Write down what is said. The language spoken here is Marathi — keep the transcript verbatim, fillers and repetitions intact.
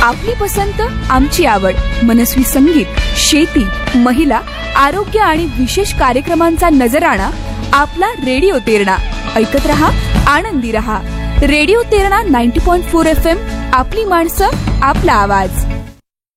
आपली पसंत आमची आवड. मनस्वी संगीत, शेती, महिला, आरोग्य आणि विशेष कार्यक्रमांचा नजराणा आपला रेडिओ तेरणा. ऐकत रहा, आनंदी रहा. रेडिओ तेरणा नव्वद पॉइंट चार एफ एम. आपली माणसं, आपला आवाज.